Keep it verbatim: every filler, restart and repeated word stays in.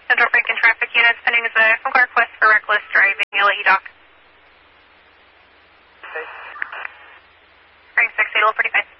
Central Franklin traffic units, pending is a phone call request for reckless driving. L A E dock. Frank six eight forty-five.